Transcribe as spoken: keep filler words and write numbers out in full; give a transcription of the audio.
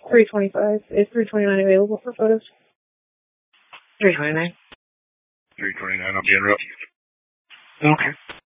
three twenty-five. Is three twenty-nine available for photos? three twenty-nine. three twenty-nine, I'll be in real. Okay.